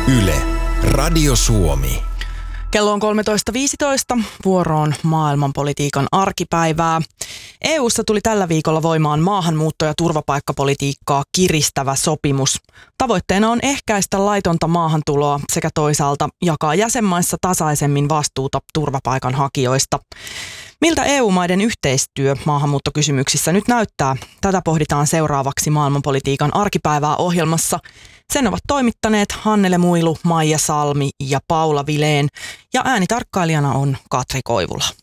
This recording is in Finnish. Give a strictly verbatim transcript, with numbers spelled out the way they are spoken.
Yle, Radio Suomi. Kello on kolmetoista viisitoista, vuoroon maailmanpolitiikan arkipäivää. E U:ssa tuli tällä viikolla voimaan maahanmuutto- ja turvapaikkapolitiikkaa kiristävä sopimus. Tavoitteena on ehkäistä laitonta maahantuloa sekä toisaalta jakaa jäsenmaissa tasaisemmin vastuuta turvapaikanhakijoista. Miltä E U-maiden yhteistyö maahanmuuttokysymyksissä nyt näyttää? Tätä pohditaan seuraavaksi maailmanpolitiikan arkipäivää ohjelmassa. Sen ovat toimittaneet Hannele Muilu, Maija Salmi ja Paula Vilén, ja äänitarkkailijana on Katri Koivula.